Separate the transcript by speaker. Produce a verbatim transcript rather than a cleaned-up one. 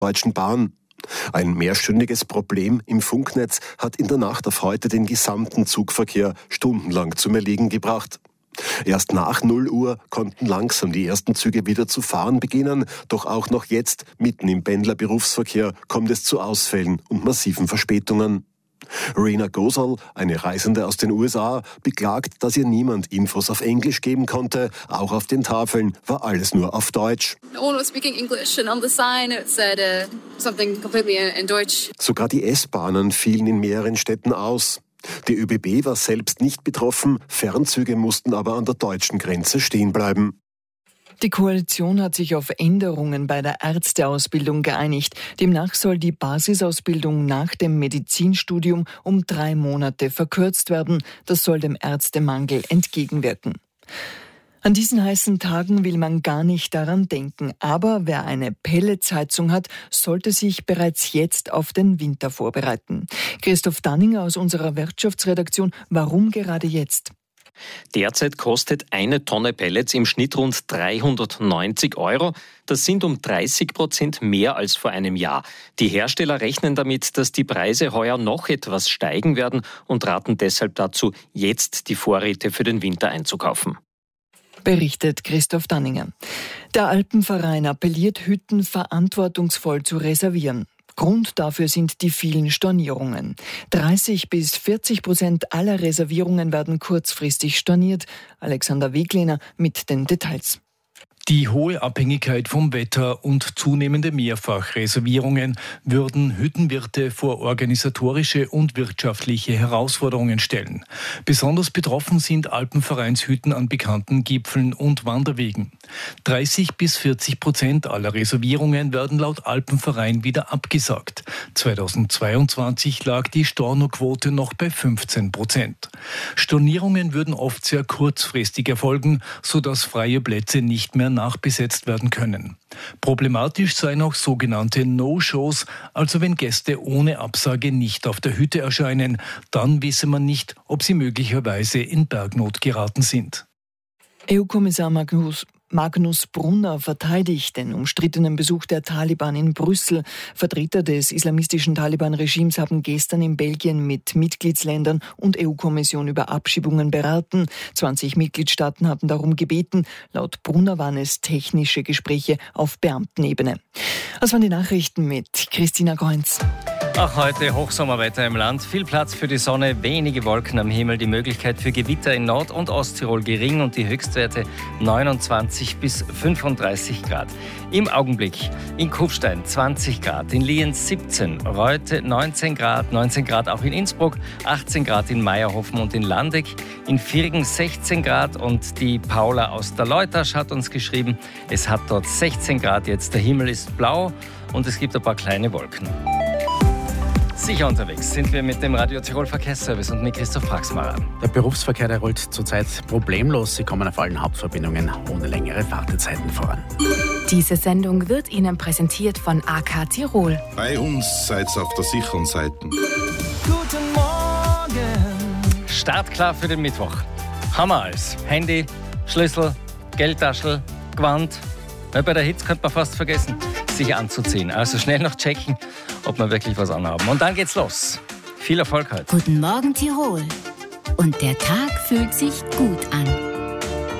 Speaker 1: Deutschen Bahn. Ein mehrstündiges Problem im Funknetz hat in der Nacht auf heute den gesamten Zugverkehr stundenlang zum Erliegen gebracht. Erst nach null Uhr konnten langsam die ersten Züge wieder zu fahren beginnen, doch auch noch jetzt, mitten im Pendlerberufsverkehr, kommt es zu Ausfällen und massiven Verspätungen. Rena Gosal, eine Reisende aus den U S A, beklagt, dass ihr niemand Infos auf Englisch geben konnte. Auch auf den Tafeln war alles nur auf Deutsch.
Speaker 2: No one was speaking English and on the sign it said uh, something completely in Deutsch.
Speaker 1: Sogar die S-Bahnen fielen in mehreren Städten aus. Die ÖBB war selbst nicht betroffen, Fernzüge mussten aber an der deutschen Grenze stehen bleiben.
Speaker 3: Die Koalition hat sich auf Änderungen bei der Ärzteausbildung geeinigt. Demnach soll die Basisausbildung nach dem Medizinstudium um drei Monate verkürzt werden. Das soll dem Ärztemangel entgegenwirken. An diesen heißen Tagen will man gar nicht daran denken. Aber wer eine Pelletsheizung hat, sollte sich bereits jetzt auf den Winter vorbereiten. Christoph Danninger aus unserer Wirtschaftsredaktion. Warum gerade jetzt?
Speaker 4: Derzeit kostet eine Tonne Pellets im Schnitt rund dreihundertneunzig Euro. Das sind um dreißig Prozent mehr als vor einem Jahr. Die Hersteller rechnen damit, dass die Preise heuer noch etwas steigen werden und raten deshalb dazu, jetzt die Vorräte für den Winter einzukaufen.
Speaker 3: Berichtet Christoph Danninger. Der Alpenverein appelliert, Hütten verantwortungsvoll zu reservieren. Grund dafür sind die vielen Stornierungen. dreißig bis vierzig Prozent aller Reservierungen werden kurzfristig storniert. Alexander Weglehner mit den Details.
Speaker 5: Die hohe Abhängigkeit vom Wetter und zunehmende Mehrfachreservierungen würden Hüttenwirte vor organisatorische und wirtschaftliche Herausforderungen stellen. Besonders betroffen sind Alpenvereinshütten an bekannten Gipfeln und Wanderwegen. dreißig bis vierzig Prozent aller Reservierungen werden laut Alpenverein wieder abgesagt. zweitausendzweiundzwanzig lag die Stornoquote noch bei fünfzehn Prozent. Stornierungen würden oft sehr kurzfristig erfolgen, sodass freie Plätze nicht mehr nachbesetzt werden können. Problematisch seien auch sogenannte No-Shows, also wenn Gäste ohne Absage nicht auf der Hütte erscheinen, dann wisse man nicht, ob sie möglicherweise in Bergnot geraten sind.
Speaker 3: E U-Kommissar Magnus Magnus Brunner verteidigt den umstrittenen Besuch der Taliban in Brüssel. Vertreter des islamistischen Taliban-Regimes haben gestern in Belgien mit Mitgliedsländern und E U-Kommission über Abschiebungen beraten. zwanzig Mitgliedstaaten hatten darum gebeten. Laut Brunner waren es technische Gespräche auf Beamtenebene. Das waren die Nachrichten mit Christina Kreunz.
Speaker 6: Auch heute Hochsommerwetter im Land. Viel Platz für die Sonne, wenige Wolken am Himmel. Die Möglichkeit für Gewitter in Nord- und Osttirol gering und die Höchstwerte neunundzwanzig bis fünfunddreißig Grad. Im Augenblick in Kufstein zwanzig Grad, in Lienz siebzehn, Reute neunzehn Grad, neunzehn Grad auch in Innsbruck, achtzehn Grad in Meierhofen und in Landeck, in Virgen sechzehn Grad und die Paula aus der Leutasch hat uns geschrieben, es hat dort sechzehn Grad jetzt, der Himmel ist blau und es gibt ein paar kleine Wolken. Sicher unterwegs sind wir mit dem Radio Tirol Verkehrsservice und mit Christoph Praxmacher.
Speaker 7: Der Berufsverkehr, der rollt zurzeit problemlos. Sie kommen auf allen Hauptverbindungen ohne längere Wartezeiten voran.
Speaker 8: Diese Sendung wird Ihnen präsentiert von A K Tirol.
Speaker 9: Bei uns seid ihr auf der sicheren Seite.
Speaker 6: Guten Morgen. Startklar für den Mittwoch. Haben wir alles. Handy, Schlüssel, Geldtaschel, Gewand. Bei der Hitze könnte man fast vergessen, sich anzuziehen. Also schnell noch checken, ob wir wirklich was anhaben. Und dann geht's los. Viel Erfolg heute.
Speaker 8: Guten Morgen Tirol. Und der Tag fühlt sich gut an.